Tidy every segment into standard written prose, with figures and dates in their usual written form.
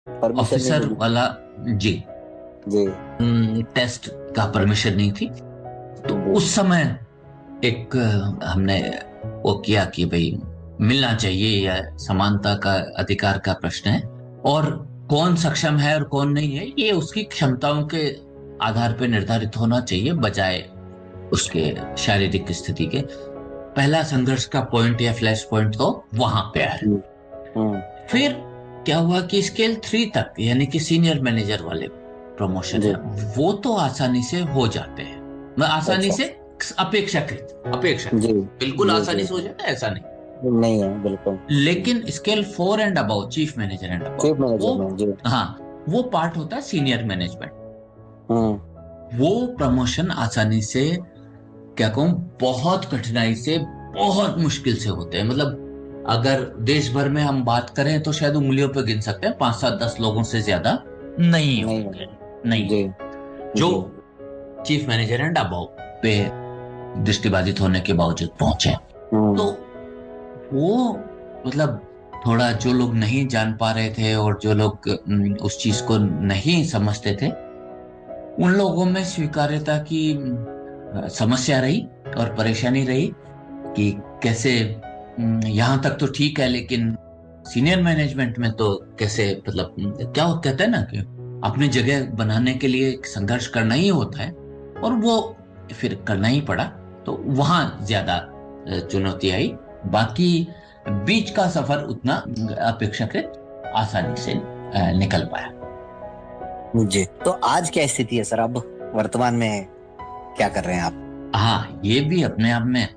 Permission नहीं officer मिली। वाला। जी। जी। Test का परमिशन नहीं थी। तो जी। उस समय एक हमने वो किया कि भाई मिलना चाहिए, या समानता का अधिकार का प्रश्न है, और कौन सक्षम है और कौन नहीं है ये उसकी क्षमताओं के आधार पर निर्धारित होना चाहिए, बजाय उसके शारीरिक स्थिति के। पहला संघर्ष का पॉइंट या फ्लैश पॉइंट तो वहां पे है। हम्म। हम्म। फिर क्या हुआ कि स्केल 3 तक, यानी कि सीनियर मैनेजर वाले प्रमोशन है, जी। वो तो आसानी से हो जाते हैं। मैं आसानी अच्छा। से, अपेक्षाकृत जी। बिल्कुल जी। आसानी जी। से हो जाता है ऐसा नहीं। नहीं है बिल्कुल। लेकिन scale 4 and above, chief manager and above, chief वो, मैनेजर में जी। हाँ, वो पार्ट होता है सीनियर मैनेजमेंट। हम्म। वो प्रमोशन आसानी से, क्या कहूं, बहुत कठिनाई से, बहुत मुश्किल से होते हैं। मतलब अगर देश भर में हम बात करें तो शायद उंगलियों पे गिन सकते हैं, 5 7 10 लोगों से ज्यादा नहीं नहीं होंगे। है। नहीं जी। होंगे जो जी। चीफ मैनेजर एंड अबव पे दृष्टिबाधित होने के बावजूद पहुंचे। तो हम्म। वो, मतलब, थोड़ा जो लोग नहीं जान पा रहे थे और जो लोग उस चीज को नहीं समझते थे, उन लोगों में स्वीकार्यता की समस्या रही और परेशानी रही कि कैसे, यहाँ तक तो ठीक है, लेकिन सीनियर मैनेजमेंट में तो कैसे, मतलब क्या वो कहते हैं ना कि अपनी जगह बनाने के लिए एक संघर्ष करना ही होता है, और वो फिर करना ही पड़ा। तो वहां ज्यादा चुनौती आई। बाकी बीच का सफर उतना अपेक्षाकृत आसानी से निकल पाया। जी, तो आज क्या स्थिति है सर? अब वर्तमान में क्या कर रहे हैं आप? हाँ, ये भी अपने आप में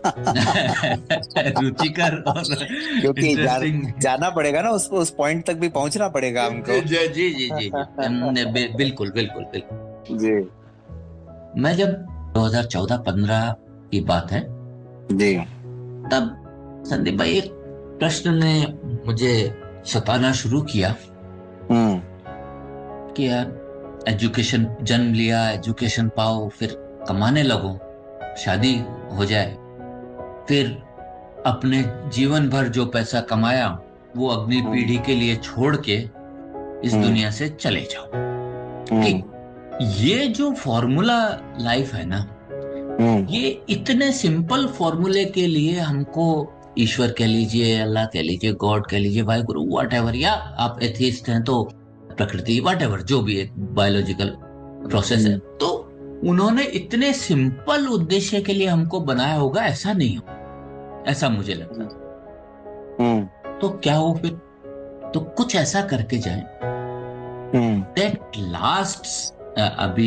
रुचिकर और क्योंकि इंटरेस्टिंग। जाना पड़ेगा ना, उस पॉइंट तक भी पहुंचना पड़ेगा हमको। जी जी जी जी जी जी। बिल्कुल बिल्कुल बिल्कुल। जी। मैं जब 2014-15 की बात है, जी। तब संदीप भाई एक प्रश्न ने मुझे सताना शुरू किया हम्म। कि यार, एजुकेशन, जन्म लिया, एजुकेशन पाओ, फिर कमाने लगो, शादी हो जाए, फिर अपने जीवन भर जो पैसा कमाया वो अगली हम्म। पीढ़ी के लिए छोड़ के इस हम्म। दुनिया से चले जाओ। कि हम्म। ये जो फॉर्मूला लाइफ है ना, हम्म। ये इतने सिंपल फॉर्मूले के लिए हमको ईश्वर कह लीजिए, अल्लाह कह लीजिए, गॉड कह लीजिए, वाहिगुरु, वट एवर, या आप एथिस्ट हैं तो प्रकृति, वट एवर, जो भी एक बायोलॉजिकल प्रोसेस है, हम्म। तो उन्होंने इतने सिंपल उद्देश्य के लिए हमको बनाया होगा, ऐसा नहीं हो, ऐसा मुझे लगता था। हम्म। तो क्या हो फिर? तो कुछ ऐसा करके जाए हम्म। That last. अभी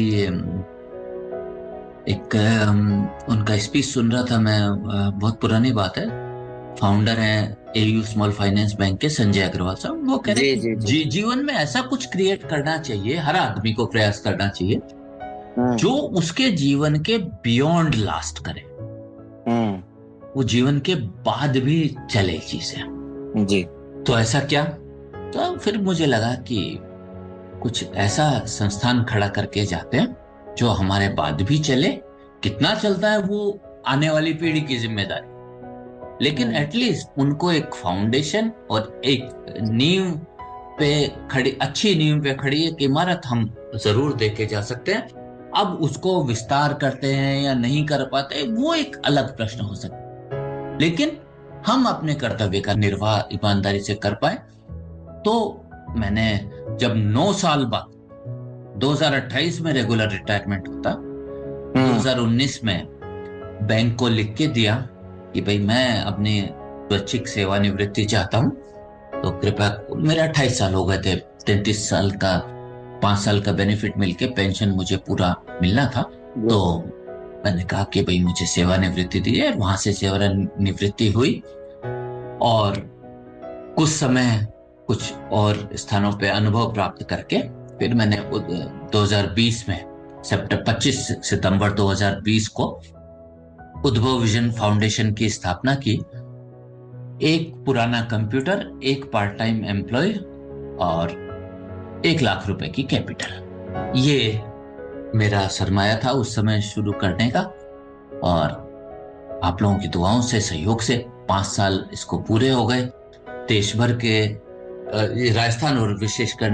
एक उनका स्पीच सुन रहा था मैं, बहुत पुरानी बात है। फाउंडर हैं एयू स्मॉल फाइनेंस बैंक के, संजय अग्रवाल साहब, वो कह रहे जी। कि जी। जी। जीवन में ऐसा कुछ क्रिएट करना चाहिए, हर आदमी को प्रयास करना चाहिए हम्म। जो उसके जीवन के बियॉन्ड लास्ट करे, हम्म। वो जीवन के बाद भी चले चीजें। जी। तो ऐसा क्या? तो फिर मुझे लगा कि कुछ ऐसा संस्थान खड़ा करके जाते हैं जो हमारे बाद भी चले। कितना चलता है वो आने वाली पीढ़ी की जिम्मेदारी, लेकिन हम्म। एटलीस्ट उनको एक फाउंडेशन और एक नींव पे खड़ी, अच्छी नींव पे खड़ी एक इमारत हम जरूर देके जा सकते हैं। अब उसको विस्तार करते हैं या नहीं कर पाते, वो एक अलग प्रश्न हो सकता है, लेकिन हम अपने कर्तव्य का निर्वाह ईमानदारी से कर पाए। तो मैंने, जब 9 साल बाद 2028 में रेगुलर रिटायरमेंट होता, हम्म। 2019 में बैंक को लिख के दिया कि भाई मैं अपनी स्वैच्छिक सेवानिवृत्ति चाहता हूं, तो कृपया, मेरे 28 साल हो गए थे, 33 साल का, 5 साल का बेनिफिट मिलके पेंशन मुझे पूरा मिलना था। जी। तो मैंने कहा कि भाई मुझे सेवानिवृत्ति दीजिए, वहां से सेवानिवृत्ति हुई, और कुछ समय कुछ और स्थानों पे अनुभव प्राप्त करके फिर मैंने 2020 में, सितंबर 25 सितंबर 2020 को उद्भव विजन फाउंडेशन की स्थापना की। एक पुराना कंप्यूटर, एक पार्ट टाइम एम्प्लॉय, और 1 लाख रुपए की कैपिटल, ये मेरा सरमाया था उस समय शुरू करने का। और आप लोगों की दुआओं से, सहयोग से 5 साल इसको पूरे हो गए। देश भर के ये राजस्थान और विशेषकर